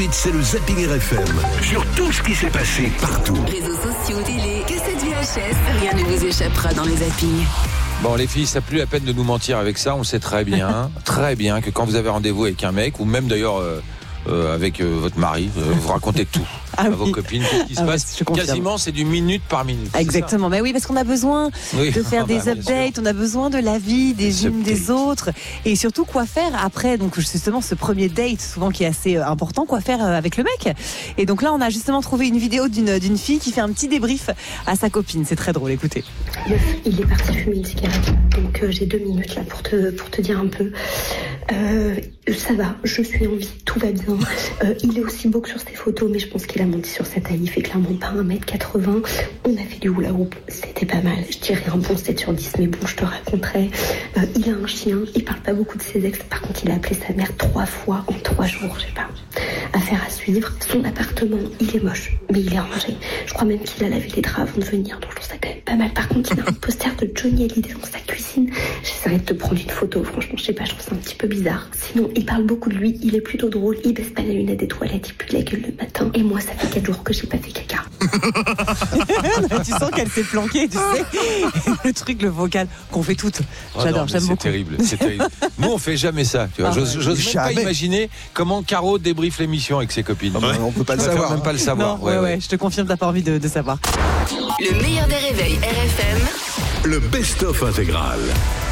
C'est le Zapping RFM sur tout ce qui s'est passé partout. Réseaux sociaux, télé, cassettes VHS, rien ne vous échappera dans les zappings. Bon les filles, ça n'a plus la peine de nous mentir avec ça. On sait très bien que quand vous avez rendez-vous avec un mec, ou même d'ailleurs avec votre mari, vous racontez tout à vos copines, tout ce qui se passe. Quasiment, c'est du minute par minute. Exactement, mais oui, parce qu'on a besoin de faire des updates, on a besoin de l'avis des unes des autres, et surtout quoi faire après. Donc justement, ce premier date, souvent qui est assez important, quoi faire avec le mec. Et donc là, on a justement trouvé une vidéo d'une fille qui fait un petit débrief à sa copine. C'est très drôle, écoutez. Il est parti fumer une cigarette, donc j'ai 2 minutes là pour te dire un peu. Ça va, je suis en vie, tout va bien. Il est aussi beau que sur ses photos, mais je pense qu'il a menti sur sa taille. Il fait clairement pas 1m80. On a fait du hula hoop, c'était pas mal. Je dirais un bon 7 sur 10, mais bon, je te raconterai. Il a un chien, il parle pas beaucoup de ses ex. Par contre, il a appelé sa mère 3 fois en 3 jours, je sais pas. Affaire à suivre. Son appartement, il est moche, mais il est rangé. Je crois même qu'il a lavé les draps avant de venir, donc je trouve ça quand même pas mal. Par contre, il a un poster de Johnny Hallyday dans sa cuisine. J'essaierai de te prendre une photo, franchement, je sais pas, je trouve ça un petit peu bizarre. Sinon, il parle beaucoup de lui, il est plutôt drôle, il baisse pas la lunette des toilettes, il pue de la gueule le matin. Et moi, ça fait 4 jours que j'ai pas fait caca. Tu sens qu'elle s'est planquée, tu sais. Le truc, le vocal qu'on fait toutes. J'adore, j'aime beaucoup. C'est terrible. Nous, on fait jamais ça. Tu vois. J'ose même pas imaginer comment Caro débriefe l'émission avec ses copines. On peut pas le savoir. Même pas le savoir. Non, ouais, je te confirme, t'as pas envie de savoir. Le meilleur des réveils RFM. Le best-of intégral.